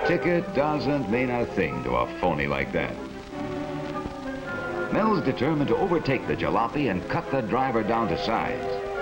ticket doesn't mean a thing to a phony like that. Mel's determined to overtake the jalopy and cut the driver down to size.